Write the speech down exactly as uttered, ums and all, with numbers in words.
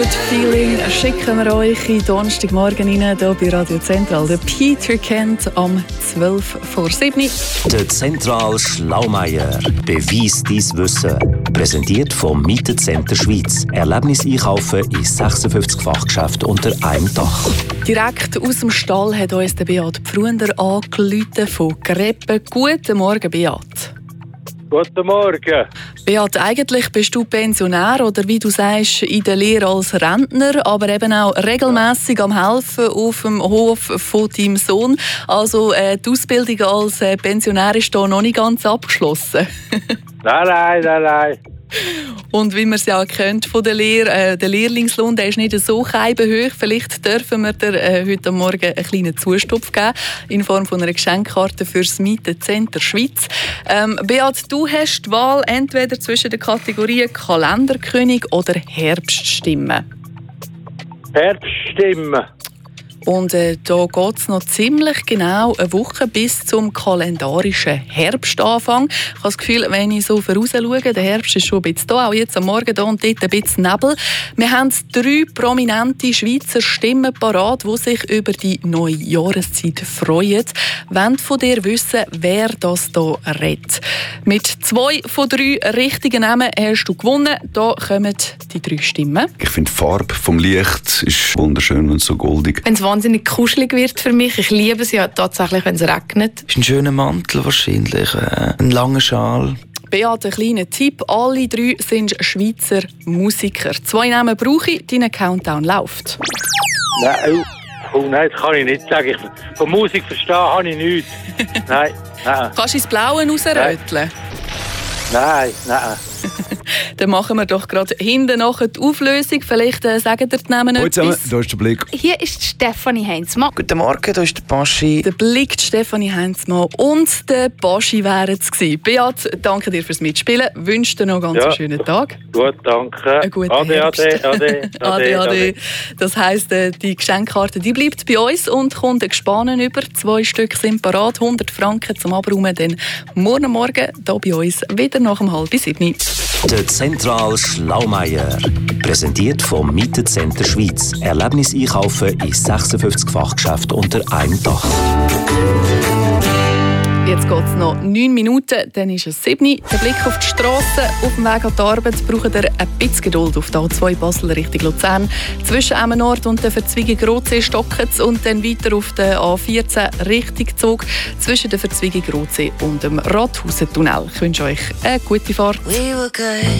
Good Feeling schicken wir euch in Donnerstagmorgen rein, hier bei Radio Zentral. Der Peter Kent am zwölf vor sieben. Der Zentral Schlaumeier. Beweis dein Wissen. Präsentiert vom Mietecenter Schweiz. Erlebnis einkaufen in sechsundfünfzig Fachgeschäften unter einem Dach. Direkt aus dem Stall hat uns der Beat Pfruender angerufen von Greppen. Guten Morgen, Beat. Guten Morgen. Beat, eigentlich bist du Pensionär oder wie du sagst, in der Lehre als Rentner, aber eben auch regelmässig am Helfen auf dem Hof von deinem Sohn. Also äh, die Ausbildung als äh, Pensionär ist hier noch nicht ganz abgeschlossen. Nein, nein, nein, nein. Und wie man es ja kennt von der Lehre, äh, der Lehrlingslohn, der ist nicht so hoch. Vielleicht dürfen wir dir äh, heute Morgen einen kleinen Zustupf geben in Form von einer Geschenkkarte für das Mietecenter Schweiz. Ähm, Beat, du hast die Wahl entweder zwischen den Kategorien Kalenderkönig oder Herbststimme. Herbststimme. Und äh, da geht es noch ziemlich genau eine Woche bis zum kalendarischen Herbstanfang. Ich habe das Gefühl, wenn ich so voraus schaue, der Herbst ist schon ein bisschen da, auch jetzt am Morgen da und dort ein bisschen Nebel. Wir haben drei prominente Schweizer Stimmen parat, die sich über die neue Jahreszeit freuen. Wollen von dir wissen, wer das hier redet. Mit zwei von drei richtigen Namen hast du gewonnen. Da kommen die drei Stimmen. Ich finde die Farbe vom Licht ist wunderschön und so goldig. Wenn es wahnsinnig kuschelig wird für mich. Ich liebe es ja tatsächlich, wenn es regnet. Ist ein schöner Mantel wahrscheinlich, äh, ein langer Schal. Beat, ein kleiner Tipp. Alle drei sind Schweizer Musiker. Zwei Namen brauche ich, dein Countdown läuft. Nein, oh, nein, das kann ich nicht sagen. Ich, von Musik verstehen habe ich nichts. Nein, nein. Kannst du ins Blaue rausröteln? Nein, nein. Dann machen wir doch gerade hinten nachher die Auflösung. Vielleicht äh, sagen dir die Namen Hallo zusammen, etwas. da ist der Blick. Hier ist Stefanie Heinzmann. Guten Morgen, da ist der Baschi. Der Blick, die Stefanie Heinzmann und der Baschi wären es gewesen. Beat, danke dir fürs Mitspielen. Wünsche dir noch einen ganz Ja. schönen Tag. Gut, danke. Einen guten Ade, Herbst. ade, ade, Ade, ade. Das heisst, äh, die Geschenkkarte die bleibt bei uns und kommt gespannt über. Zwei Stück sind parat, hundert Franken zum Abräumen. Dann morgen Morgen hier bei uns wieder nach um halb sieben. Der Zentral Schlaumeier. Präsentiert vom Mietecenter Schweiz. Erlebnis einkaufen in sechsundfünfzig Fachgeschäften unter einem Dach. Jetzt geht es noch neun Minuten, dann ist es sieben. Der Blick auf die Strasse. Auf dem Weg an die Arbeit braucht ihr ein bisschen Geduld auf der A zwei Basel Richtung Luzern. Zwischen Emmen Nord und der Verzweigung Rotsee stocken es und dann weiter auf der A vierzehn Richtung Zug zwischen der Verzweigung Rotsee und dem Rathausentunnel. Ich wünsche euch eine gute Fahrt.